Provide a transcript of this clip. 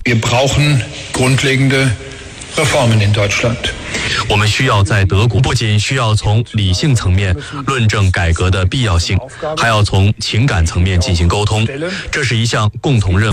Wir brauchen grundlegende Reformen in Deutschland. 我们需要在德国不仅需要从理性层面论证改革的必要性，还要从情感层面进行沟通，这是一项共同任务。